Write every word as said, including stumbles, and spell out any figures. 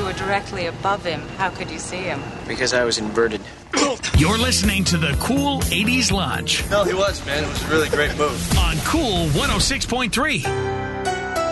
you were directly above him, how could you see him? Because I was inverted. You're listening to the Cool eighties Lunch. No, he was, man. It was a really great move. On Cool one oh six point three.